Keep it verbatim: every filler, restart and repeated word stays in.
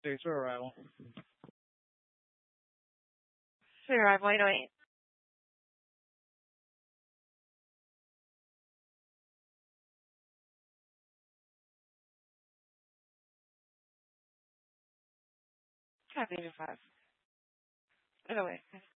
Days for arrival. Sure, I'm wait, wait. Happy to five. Wait, wait.